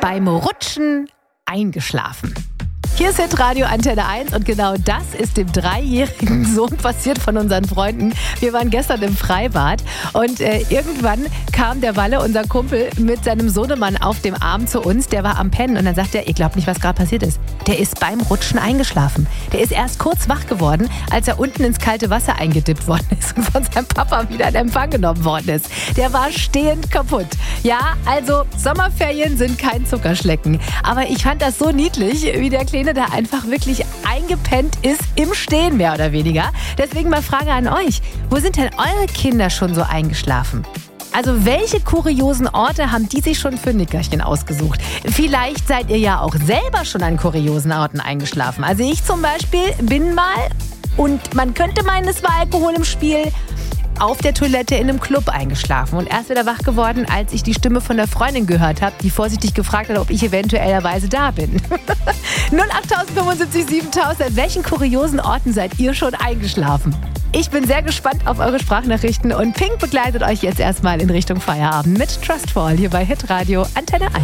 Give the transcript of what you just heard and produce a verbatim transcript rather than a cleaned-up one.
beim Rutschen eingeschlafen. Hier ist Hitradio Antenne eins und genau das ist dem dreijährigen Sohn passiert von unseren Freunden. Wir waren gestern im Freibad und äh, irgendwann kam der Walle, unser Kumpel, mit seinem Sohnemann auf dem Arm zu uns. Der war am Pennen und dann sagt er, ihr glaubt nicht, was gerade passiert ist. Der ist beim Rutschen eingeschlafen. Der ist erst kurz wach geworden, als er unten ins kalte Wasser eingedippt worden ist und von seinem Papa wieder in Empfang genommen worden ist. Der war stehend kaputt. Ja, also Sommerferien sind kein Zuckerschlecken. Aber ich fand das so niedlich, wie der Kleine da einfach wirklich eingepennt ist im Stehen, mehr oder weniger. Deswegen mal Frage an euch. Wo sind denn eure Kinder schon so eingeschlafen? Also welche kuriosen Orte haben die sich schon für Nickerchen ausgesucht? Vielleicht seid ihr ja auch selber schon an kuriosen Orten eingeschlafen. Also ich zum Beispiel bin mal, und man könnte meinen, es war Alkohol im Spiel, auf der Toilette in einem Club eingeschlafen und erst wieder wach geworden, als ich die Stimme von der Freundin gehört habe, die vorsichtig gefragt hat, ob ich eventuellerweise da bin. null acht fünfundsiebzig siebentausend, an welchen kuriosen Orten seid ihr schon eingeschlafen? Ich bin sehr gespannt auf eure Sprachnachrichten und Pink begleitet euch jetzt erstmal in Richtung Feierabend mit Trust for All hier bei Hitradio Antenne eins.